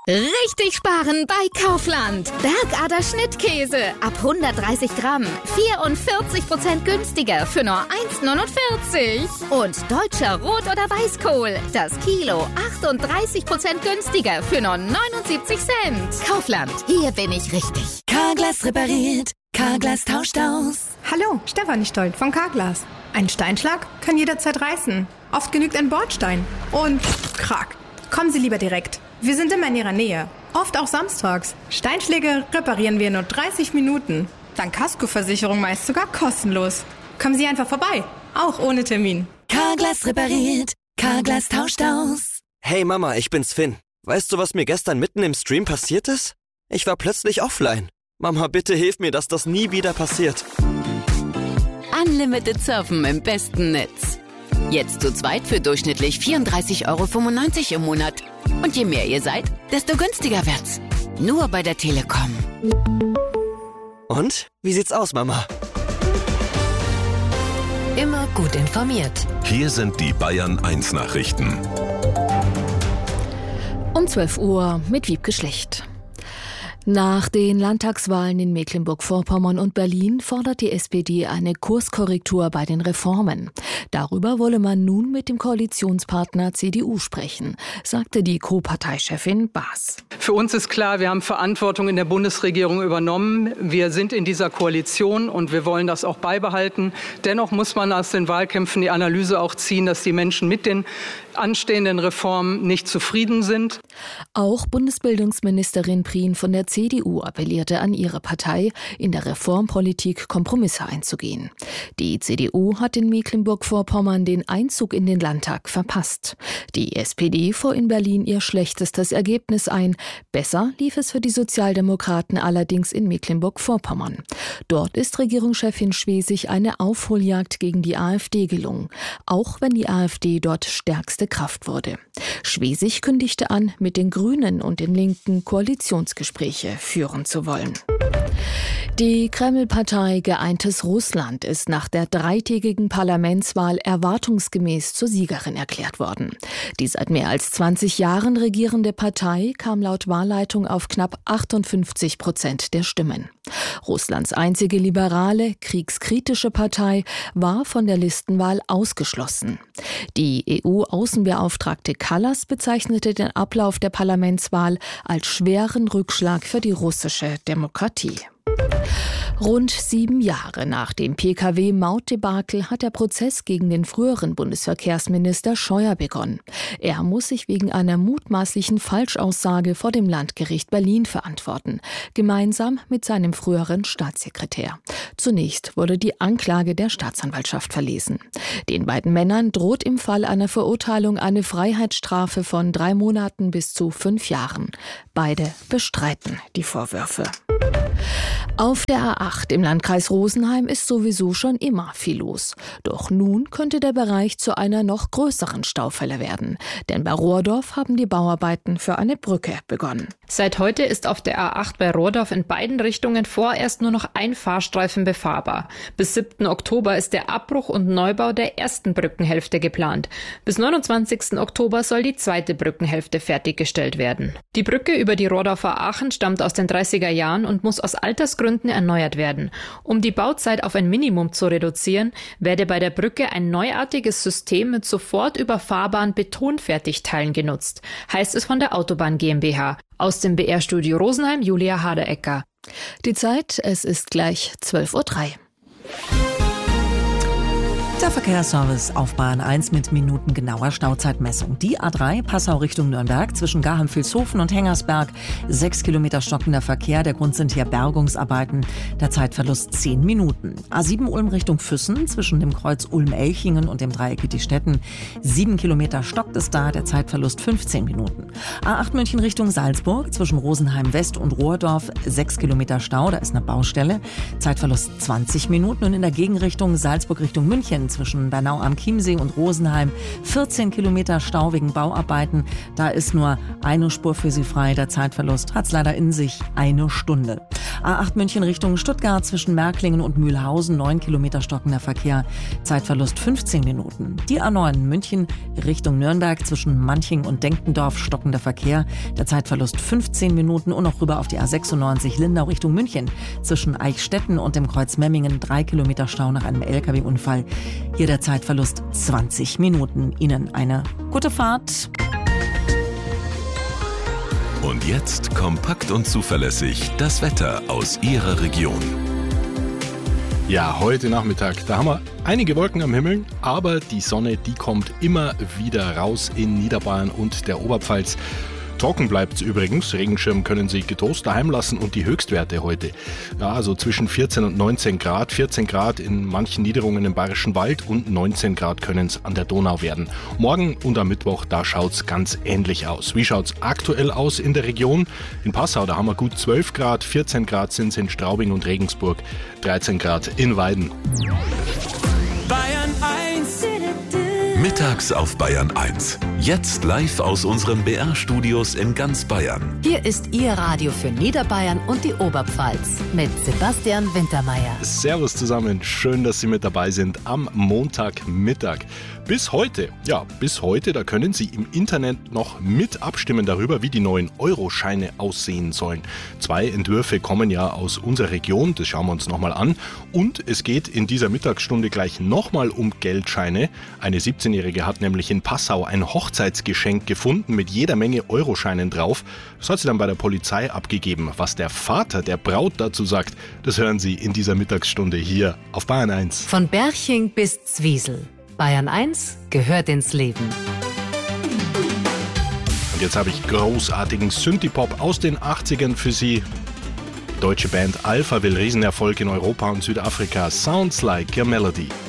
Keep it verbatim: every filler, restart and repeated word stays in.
Richtig sparen bei Kaufland. Bergader Schnittkäse ab hundertdreißig Gramm. vierundvierzig Prozent günstiger für nur eins neunundvierzig. Und deutscher Rot- oder Weißkohl. Das Kilo achtunddreißig Prozent günstiger für nur neunundsiebzig Cent. Kaufland, hier bin ich richtig. Carglass repariert. Carglass tauscht aus. Hallo, Stefanie Stolt von Carglass. Ein Steinschlag kann jederzeit reißen. Oft genügt ein Bordstein. Und krack. Kommen Sie lieber direkt. Wir sind immer in Ihrer Nähe. Oft auch samstags. Steinschläge reparieren wir in nur dreißig Minuten. Dank Kaskoversicherung meist sogar kostenlos. Kommen Sie einfach vorbei. Auch ohne Termin. Carglass repariert. Carglass tauscht aus. Hey Mama, ich bin's Finn. Weißt du, was mir gestern mitten im Stream passiert ist? Ich war plötzlich offline. Mama, bitte hilf mir, dass das nie wieder passiert. Unlimited Surfen im besten Netz. Jetzt zu zweit für durchschnittlich vierunddreißig Euro fünfundneunzig im Monat. Und je mehr ihr seid, desto günstiger wird's. Nur bei der Telekom. Und? Wie sieht's aus, Mama? Immer gut informiert. Hier sind die Bayern eins Nachrichten. Um zwölf Uhr mit Wiebke Schlecht. Nach den Landtagswahlen in Mecklenburg-Vorpommern und Berlin fordert die S P D eine Kurskorrektur bei den Reformen. Darüber wolle man nun mit dem Koalitionspartner C D U sprechen, sagte die Co-Parteichefin Baas. Für uns ist klar, wir haben Verantwortung in der Bundesregierung übernommen. Wir sind in dieser Koalition und wir wollen das auch beibehalten. Dennoch muss man aus den Wahlkämpfen die Analyse auch ziehen, dass die Menschen mit den anstehenden Reformen nicht zufrieden sind. Auch Bundesbildungsministerin Prien von der C D U appellierte an ihre Partei, in der Reformpolitik Kompromisse einzugehen. Die C D U hat in Mecklenburg-Vorpommern den Einzug in den Landtag verpasst. Die S P D fuhr in Berlin ihr schlechtestes Ergebnis ein. Besser lief es für die Sozialdemokraten allerdings in Mecklenburg-Vorpommern. Dort ist Regierungschefin Schwesig eine Aufholjagd gegen die AfD gelungen, auch wenn die AfD dort stärkste Kraft wurde. Schwesig kündigte an, mit den Grünen und den Linken Koalitionsgespräche führen zu wollen. Die Kreml-Partei Geeintes Russland ist nach der dreitägigen Parlamentswahl erwartungsgemäß zur Siegerin erklärt worden. Die seit mehr als zwanzig Jahren regierende Partei kam laut Wahlleitung auf knapp achtundfünfzig Prozent der Stimmen. Russlands einzige liberale, kriegskritische Partei war von der Listenwahl ausgeschlossen. Die E U-Außenbeauftragte Kallas bezeichnete den Ablauf der Parlamentswahl als schweren Rückschlag für die russische Demokratie. Rund sieben Jahre nach dem P K W-Mautdebakel hat der Prozess gegen den früheren Bundesverkehrsminister Scheuer begonnen. Er muss sich wegen einer mutmaßlichen Falschaussage vor dem Landgericht Berlin verantworten, gemeinsam mit seinem früheren Staatssekretär. Zunächst wurde die Anklage der Staatsanwaltschaft verlesen. Den beiden Männern droht im Fall einer Verurteilung eine Freiheitsstrafe von drei Monaten bis zu fünf Jahren. Beide bestreiten die Vorwürfe. Auf der A acht im Landkreis Rosenheim ist sowieso schon immer viel los. Doch nun könnte der Bereich zu einer noch größeren Staufälle werden. Denn bei Rohrdorf haben die Bauarbeiten für eine Brücke begonnen. Seit heute ist auf der A acht bei Rohrdorf in beiden Richtungen vorerst nur noch ein Fahrstreifen befahrbar. Bis siebten Oktober ist der Abbruch und Neubau der ersten Brückenhälfte geplant. Bis neunundzwanzigsten Oktober soll die zweite Brückenhälfte fertiggestellt werden. Die Brücke über die Rohrdorfer Aachen stammt aus den dreißiger Jahren und muss aus Altersgründen erneuert werden. Um die Bauzeit auf ein Minimum zu reduzieren, werde bei der Brücke ein neuartiges System mit sofort überfahrbaren Betonfertigteilen genutzt, heißt es von der Autobahn GmbH. Aus dem B R-Studio Rosenheim, Julia Haderecker. Die Zeit, es ist gleich zwölf Uhr drei. Der Verkehrsservice auf Bahn eins mit minutengenauer Stauzeitmessung. Die A drei Passau Richtung Nürnberg zwischen Garheim-Vilshofen und Hengersberg. Sechs Kilometer stockender Verkehr. Der Grund sind hier Bergungsarbeiten. Der Zeitverlust zehn Minuten. A sieben Ulm Richtung Füssen zwischen dem Kreuz Ulm-Elchingen und dem Dreieck Wittich-Stetten. Sieben Kilometer stockt es da. Der Zeitverlust fünfzehn Minuten. A acht München Richtung Salzburg zwischen Rosenheim West und Rohrdorf. Sechs Kilometer Stau. Da ist eine Baustelle. Zeitverlust zwanzig Minuten. Und in der Gegenrichtung Salzburg Richtung München zwischen Bernau am Chiemsee und Rosenheim vierzehn Kilometer Stau wegen Bauarbeiten. Da ist nur eine Spur für Sie frei. Der Zeitverlust hat es leider in sich, eine Stunde. A acht München Richtung Stuttgart zwischen Märklingen und Mühlhausen, neun Kilometer stockender Verkehr, Zeitverlust fünfzehn Minuten. Die A neun München Richtung Nürnberg zwischen Manching und Denkendorf, stockender Verkehr, der Zeitverlust fünfzehn Minuten und noch rüber auf die A sechsundneunzig Lindau Richtung München zwischen Eichstätten und dem Kreuz Memmingen, drei Kilometer Stau nach einem L K W-Unfall. Hier der Zeitverlust zwanzig Minuten. Ihnen eine gute Fahrt. Und jetzt kompakt und zuverlässig das Wetter aus Ihrer Region. Ja, heute Nachmittag, da haben wir einige Wolken am Himmel, aber die Sonne, die kommt immer wieder raus in Niederbayern und der Oberpfalz. Trocken bleibt's übrigens, Regenschirm können Sie getrost daheim lassen und die Höchstwerte heute, ja, also zwischen vierzehn und neunzehn Grad, vierzehn Grad in manchen Niederungen im Bayerischen Wald und neunzehn Grad können es an der Donau werden. Morgen und am Mittwoch, da schaut's ganz ähnlich aus. Wie schaut's aktuell aus in der Region? In Passau, da haben wir gut zwölf Grad, vierzehn Grad sind es in Straubing und Regensburg, dreizehn Grad in Weiden. Bayern eins. Mittags auf Bayern eins. Jetzt live aus unseren B R-Studios in ganz Bayern. Hier ist Ihr Radio für Niederbayern und die Oberpfalz mit Sebastian Wintermeyer. Servus zusammen, schön, dass Sie mit dabei sind am Montagmittag. Bis heute, ja, bis heute, da können Sie im Internet noch mit abstimmen darüber, wie die neuen Euroscheine aussehen sollen. Zwei Entwürfe kommen ja aus unserer Region, das schauen wir uns nochmal an. Und es geht in dieser Mittagsstunde gleich nochmal um Geldscheine. Eine siebzehnjährige hat nämlich in Passau ein Hochzeitsgeschenk gefunden mit jeder Menge Euroscheinen drauf. Das hat sie dann bei der Polizei abgegeben. Was der Vater der Braut dazu sagt, das hören Sie in dieser Mittagsstunde hier auf Bayern eins. Von Berching bis Zwiesel. Bayern eins gehört ins Leben. Und jetzt habe ich großartigen Synthie-Pop aus den achtzigern für Sie. Deutsche Band Alpha will Riesenerfolg in Europa und Südafrika. Sounds Like a Melody.